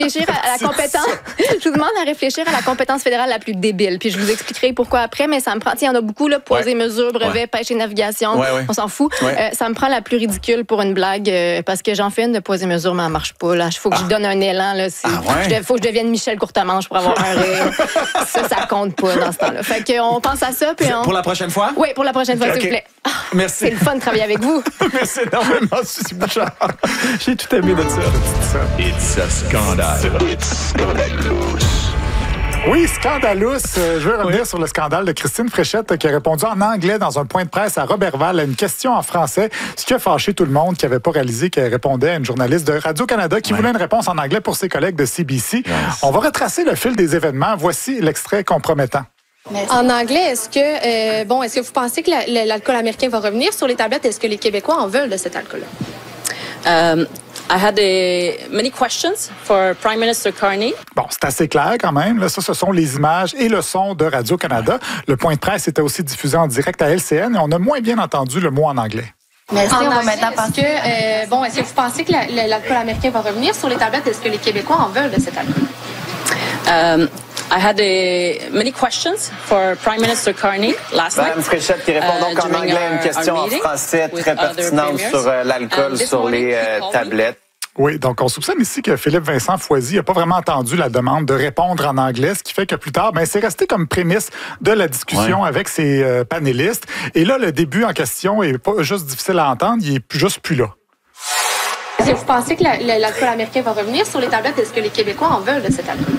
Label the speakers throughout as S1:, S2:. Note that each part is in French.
S1: réfléchir à la compétence. Je vous demande à réfléchir à la compétence fédérale la plus débile. Puis je vous expliquerai pourquoi après, mais ça me prend. Il y en a beaucoup, là, poser, mesure, brevet, pêche et navigation. On s'en fout. Ça me prend la plus ridicule pour une blague parce que j'en fais une de poser, mesure, mais elle marche pas. Il faut que je donne un élan. Il faut que je devienne Michel Courtemanche pour avoir un rire. Ça compte pas dans ce temps-là. Fait qu'on pense à ça. Puis
S2: pour la prochaine fois?
S1: Oui, pour la prochaine fois, s'il vous plaît.
S2: Merci.
S1: C'est le fun de travailler avec vous.
S2: Merci énormément, Suzy Bouchard. J'ai tout aimé de ça.
S3: It's a scandale. It's scandalous.
S4: Oui, scandalous. Je veux revenir sur le scandale de Christine Fréchette qui a répondu en anglais dans un point de presse à Robertval à une question en français, ce qui a fâché tout le monde qui n'avait pas réalisé qu'elle répondait à une journaliste de Radio-Canada qui voulait une réponse en anglais pour ses collègues de CBC. Yes. On va retracer le fil des événements. Voici l'extrait compromettant.
S5: Merci. En anglais, est-ce que vous pensez que l'alcool américain va revenir sur les tablettes? Est-ce que les Québécois en veulent de cet alcool-là?
S6: I had many questions for Prime Minister Carney.
S4: Bon, c'est assez clair quand même. Là, ça, ce sont les images et le son de Radio-Canada. Le point de presse était aussi diffusé en direct à LCN et on a moins bien entendu le mot en anglais.
S5: Merci. On va maintenant penser est-ce que vous pensez que l'alcool américain va revenir sur les tablettes? Est-ce que les Québécois en veulent de cet alcool?
S6: I had many questions for Prime Minister Carney last night.
S7: Mme Fréchette qui répond donc en anglais à une question en français très pertinente sur l'alcool sur les tablettes.
S4: Oui, donc on soupçonne ici que Philippe Vincent Foisy n'a pas vraiment entendu la demande de répondre en anglais, ce qui fait que plus tard, c'est resté comme prémisse de la discussion avec ses panélistes. Et là, le début en question est pas juste difficile à entendre, il est juste plus là.
S5: Est-ce que vous pensez que l'alcool américain va revenir sur les tablettes? Est-ce que les Québécois en veulent de cet alcool?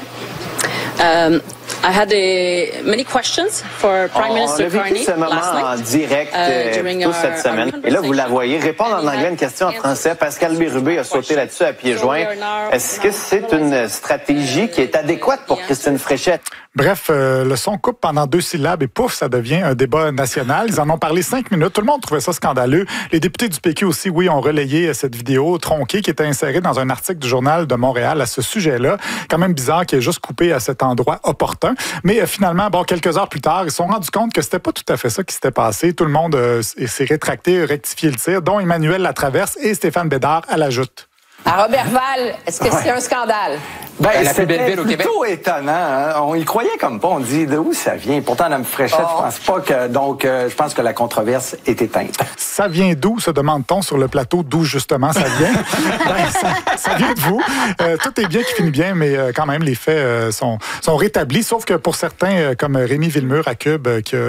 S6: I had many questions for Prime Minister Carney
S7: ce moment en direct toute cette semaine. Et là, vous la voyez répondre en anglais à une question en français. Pascal Bérubé a sauté là-dessus à pieds joints. Est-ce que c'est une stratégie qui est adéquate pour Christine Fréchette?
S4: Bref, le son coupe pendant 2 syllabes et pouf, ça devient un débat national. Ils en ont parlé 5 minutes. Tout le monde trouvait ça scandaleux. Les députés du PQ aussi, ont relayé cette vidéo tronquée qui était insérée dans un article du Journal de Montréal à ce sujet-là. Quand même bizarre qu'il ait juste coupé à cet endroit opportun. Mais finalement, quelques heures plus tard, ils se sont rendus compte que c'était pas tout à fait ça qui s'était passé. Tout le monde s'est rétracté, rectifié le tir, dont Emmanuel Latraverse et Stéphane Bédard à la joute.
S8: À Robertval, est-ce que c'est un scandale?
S9: La plus belle ville au Québec. C'est plutôt étonnant. Hein? On y croyait comme pas. On dit d'où ça vient. Pourtant, Mme Fréchette, je pense pas que... Donc, je pense que la controverse est éteinte.
S4: Ça vient d'où, se demande-t-on sur le plateau, d'où justement ça vient? Ça vient de vous. Tout est bien qui finit bien, mais quand même, les faits sont rétablis. Sauf que pour certains, comme Rémi Villemur à Cube,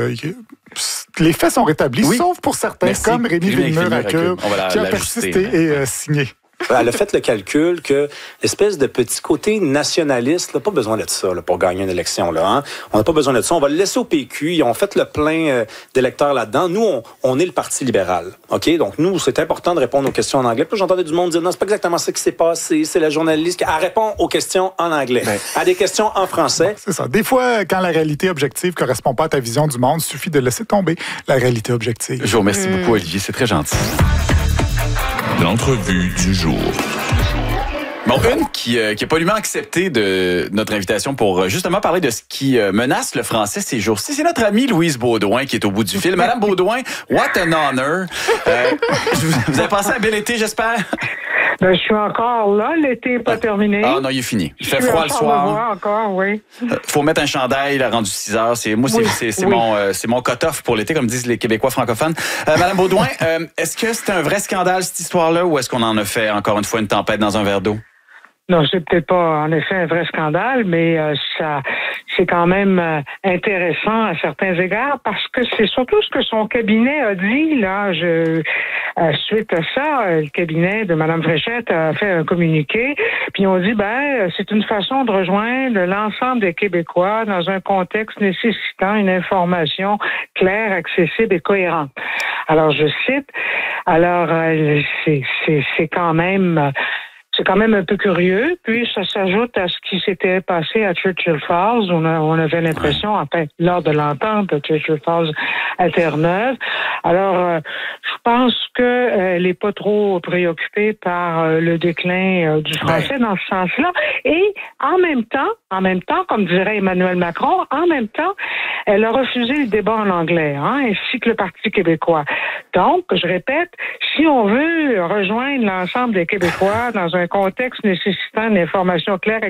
S4: les faits sont rétablis, sauf pour certains, comme Rémi Villemur à Cube, qui a persisté et signé.
S10: Elle a fait le calcul que l'espèce de petit côté nationaliste, là, pas besoin de ça là, pour gagner une élection. Là, hein. On n'a pas besoin de ça. On va le laisser au PQ. Ils ont fait le plein d'électeurs là-dedans. Nous, on est le Parti libéral. OK? Donc, nous, c'est important de répondre aux questions en anglais. Puis j'entendais du monde dire, non, c'est pas exactement ça qui s'est passé. C'est la journaliste qui répond aux questions en anglais. À des questions en français.
S4: C'est ça. Des fois, quand la réalité objective correspond pas à ta vision du monde, il suffit de laisser tomber la réalité objective.
S2: Je vous remercie beaucoup, Olivier. C'est très gentil.
S3: L'entrevue du jour.
S2: Bon, une qui a poliment accepté de notre invitation pour justement parler de ce qui menace le français ces jours-ci. C'est notre amie Louise Baudouin qui est au bout du fil. Madame Baudouin, what an honor. Vous avez passé un bel été, j'espère?
S11: Je suis encore là, l'été n'est pas terminé.
S2: Ah non, il est fini. Il fait froid le soir.
S11: Encore, oui.
S2: Faut mettre un chandail, il a rendu 6 heures. C'est mon cut-off pour l'été, comme disent les Québécois francophones. Madame Baudouin, est-ce que c'est un vrai scandale, cette histoire-là, ou est-ce qu'on en a fait encore une fois une tempête dans un verre d'eau?
S11: Non, c'est peut-être pas en effet un vrai scandale, mais c'est quand même intéressant à certains égards parce que c'est surtout ce que son cabinet a dit là. Suite à ça, le cabinet de Mme Fréchette a fait un communiqué, puis on dit c'est une façon de rejoindre l'ensemble des Québécois dans un contexte nécessitant une information claire, accessible et cohérente. Alors je cite. Alors c'est quand même. C'est quand même un peu curieux. Puis, ça s'ajoute à ce qui s'était passé à Churchill Falls. On avait l'impression, lors de l'entente de Churchill Falls à Terre-Neuve. Alors, je pense qu'elle n'est pas trop préoccupée par le déclin du français dans ce sens-là. Et en même temps, comme dirait Emmanuel Macron, elle a refusé le débat en anglais, ainsi que le Parti québécois. Donc, je répète, si on veut rejoindre l'ensemble des Québécois dans un contexte nécessitant une information claire